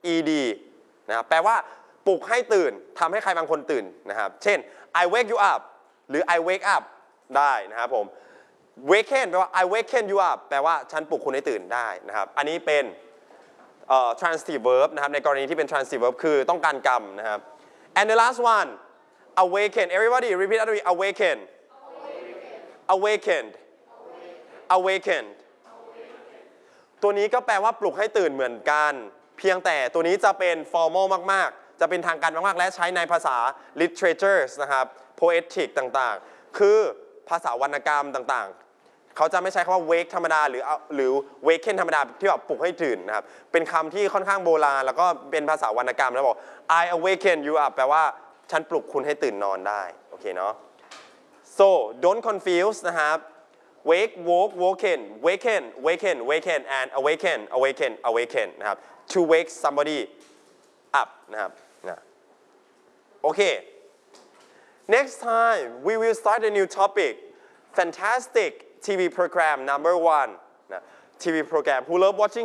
ed นะครับแปลว่าปลุกให้ตื่นทำให้ใครบางคนตื่นนะครับเช่น I wake you up หรือ I wake up ได้นะครับผม waken แปลว่า I waken you up แปลว่าฉันปลุกคุณให้ตื่นได้นะครับอันนี้เป็นtransitive verb นะครับในกรณีที่เป็น transitive verb คือต้องการกรรมนะครับ and the last one awaken everybody repeat after me awaken awakened awakened ตัวนี้ก็แปลว่าปลุกให้ตื่นเหมือนกันเพียงแต่ตัวนี้จะเป็น formal มากๆจะเป็นทางการมากๆและใช้ในภาษา literature นะครับ poetic ต่างๆคือภาษาวรรณกรรมต่างๆเขาจะไม่ใช้คำว่า wake ธรรมดาหรือ waken ธรรมดาที่แบบปลุกให้ตื่นนะครับเป็นคำที่ค่อนข้างโบราณแล้วก็เป็นภาษาวรรณกรรมแล้วบอก I awaken you up แปลว่าฉันปลุกคุณให้ตื่นนอนได้โอเคเนาะ so don't confuse นะครับ wake woke woken waken waken waken and awaken awaken awaken นะครับ to wake somebody up นะครับโอเค next time we will start a new topic fantastic TV program number one TV program who love watching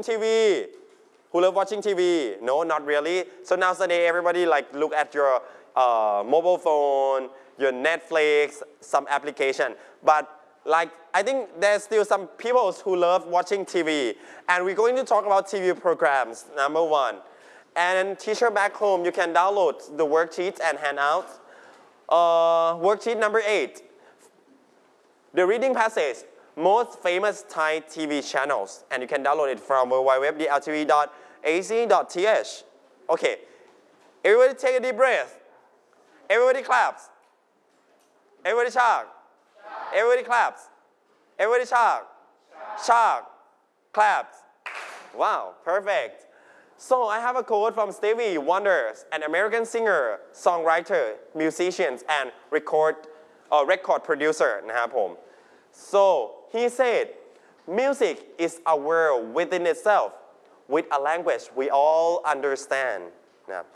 TV no not really so nowadays everybody like look at your mobile phone your Netflix some application but like I think there's still some people who love watching TV and we're going to talk about TV programs number one and teacher back home you can download the worksheets and handouts worksheet number 8 the reading passage most famous Thai TV channels and you can download it from www.dltv.ac.th okay everybody take a deep breath everybody claps everybody shark everybody claps everybody shark claps wow perfect so I have a quote from Stevie Wonder an American singer songwriter musician and record producer นะครับผม so he said music is a world within itself with a language we all understand นะครับ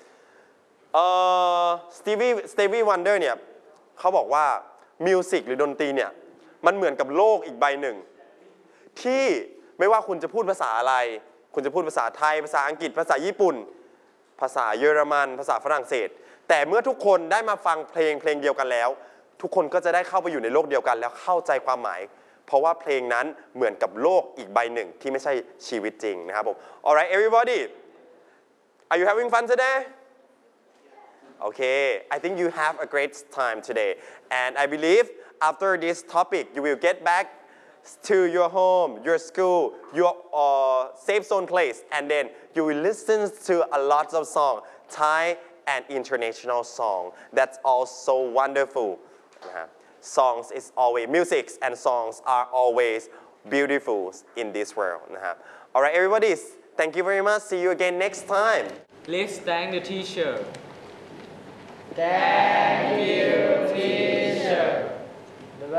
Stevie Wonder เนี่ยเขาบอกว่ามิวสิกหรือดนตรีเนี่ยมันเหมือนกับโลกอีกใบหนึ่งที่ไม่ว่าคุณจะพูดภาษาอะไรคุณจะพูดภาษาไทยภาษาอังกฤษภาษาญี่ปุ่นภาษาเยอรมันภาษาฝรั่งเศสแต่เมื่อทุกคนได้มาฟังเพลงเดียวกันแล้วทุกคนก็จะได้เข้าไปอยู่ในโลกเดียวกันแล้วเข้าใจความหมายเพราะว่าเพลงนั้นเหมือนกับโลกอีกใบหนึ่งที่ไม่ใช่ชีวิตจริงนะครับผม alright everybody are you having fun today okay I think you have a great time today and I believe after this topic you will get back to your home your school your safe zone place and then you will listen to a lot of songs Thai and international song that's also wonderful songs is always music and songs are always beautiful in this world นะครับ alright everybody thank you very much see you again next time let's thank the teacher Thank you